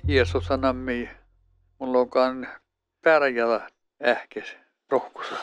Jeesus anammi, mulla onkaan pärjällä ähkes rohkusa.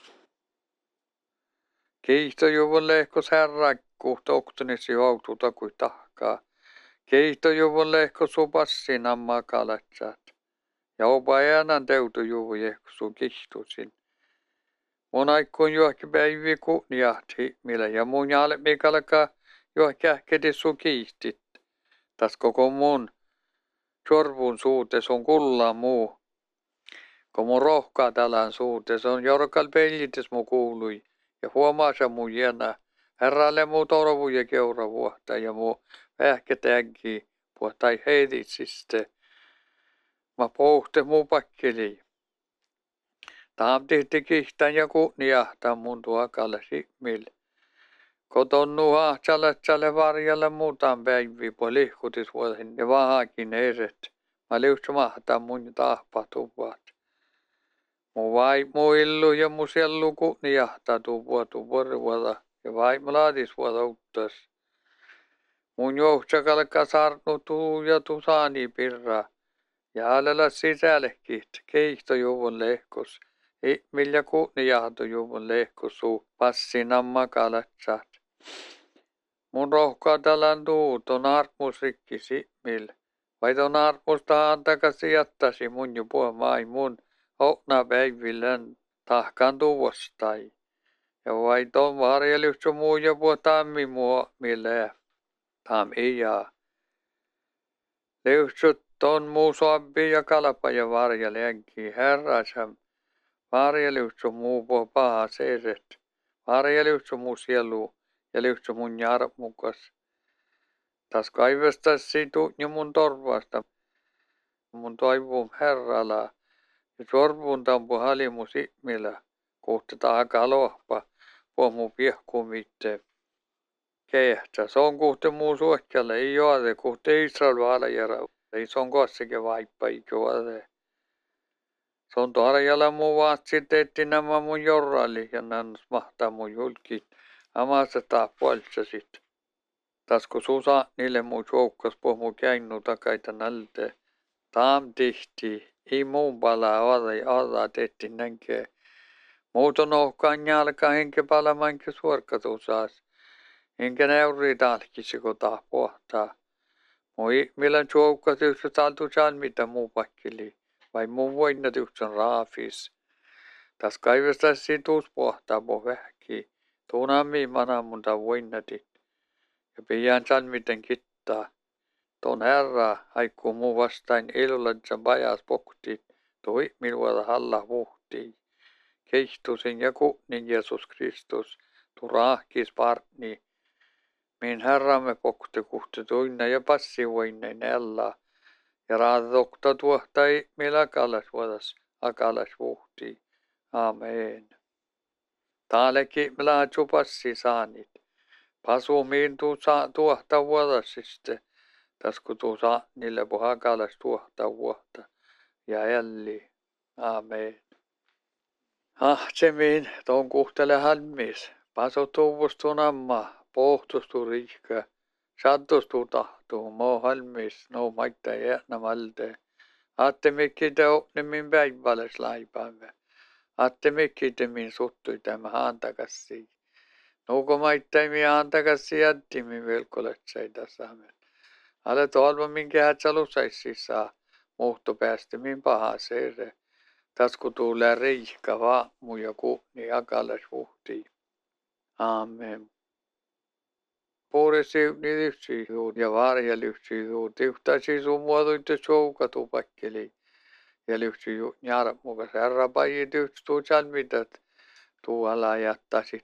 Kiihto juvun lehkos herra, kuhta oktonisi joututa kuin tahkaa. Kiihto juvun lehkos supassin ammaa kalatsat. Ja opa äänan teutu juvu jehkusu kihtusin. Mun aikkuun johki päivi kunniahti, millä ja mun jäälle mikalka johki ähketi su kiihtit. Tas koko mun sorvun suutes on kulla muu. Kun mun rohkaa tälän suutes on jorkal peljites mu kuului. Ja huomaasa mun jäna. Herralle mu torvu ja keura vuotta ja mu vähketäänkin puhtai heiditsiste. Mä pohte mu pakkeli. Taam tehti kihtän ja kunniahtaa mun tuakalle simil. Koton nuha tsälle varjalle muutaan päivi po lihkutis vuoden ja vahakin eret. Mä liutsumahtaa mun tahpatuvat. Mu illu ja mu sellu kunniahtaa tuvuotu vuorovuota ja vaimo laadis vuota uttas. Mun johtsakalka sarnu tuu ja tusaani pirra. Ja alella sisällekit keihto juvun lehkos. Millä kunniahto juvun lehkosu passin ammakalatsat. Mun rohkaa tällän tuut on armus rikki simil. Vai ton armusta antakasi jättäsi mun jo puhumai mun okna päivillän tahkan tuvostai. Ja vai ton varjelyksu muu jo puhu tammi mua mille. Tam iää. Lyhtsut ton muu soabbi ja kalpa ja varjelänki herrasam. Varjelyksu muu puhu paha seeset. Varjelyksu muu sielu. Ja lyhtsy mun jarmukas. Tas kaivestas situ ja mun torvasta. Mun toivum herrala. Ja sorvun tampu halimu simillä. Kohta taaka lohpa. Puhu mun piehkumitte. Kehtä. Se on kohta muu suokkjalle. Ei joade. Kohta Israel valajara. Ei se on kossakin vaippa. Ei joade. Se on tarjalla muu vaatsi teetti nämä mun jorrali. Ja nannas mahtaa mun julkit. Amassa taa puolissa sit. Tas kun susa niille muu joukkas puhu muu käinnu takaita nalte. Taam tihti. Ei muun palaa olla tehti nänkee. Muuton ohkaan jalka henke palamanke suorkatusaas. Enkä neuri talkisi kun taa pohtaa. Moi millän joukkas yksä saltu salmita muu pakkili. Vai muu voinnat yksän raafis. Tas kaivestas situus pohtaa po vähki. Tuunammi manamunta voinnatit. Ja pian salmiten kittaa. Ton herra haikkuu muu vastain ilulansa pajas poktit. Toi minulla halla vuhtii. Keihtusin ja kunnin Jeesus Kristus. Tu rahkis partni. Min herramme pokti kuhti tuinna ja passi voinnein ella. Ja raadokta tuohtai millä kallas vuodas akalas vuhtii. Amen. Taaleki millä passi saanit. Pasumiin tuohta vuodasiste. Tas kun saa niille pohakalas tuohta vuotta. Ja älli. Amen. Ahtsemiin ton kuhtele halmis. Paso tuuvustun amma. Pohtustu riikka. Sattustu tahtuu. Mo halmis. No maittaa jäänä malte. Aatte mikki te opnimin päiväles laipaamme. Aatte mikki te min suttui tämä haantakassi. Nuuko maittaa haantakassi jättimin velkoletseita saamen. Ale tolva minkä hätsälusaissi saa. Muhto päästä min paha seere. Tas kun tulee riihka vaamu ja kunni akalas vuhtii. Amen. Puolesi lyhtsisuut ja varjelyhtsisuut. Yhtäisi sun muotoitte soukatu pakkeli. Ja lyhtsisuut jarmukas herra pajit yhtstuu salmitat. Tuolla jättäisit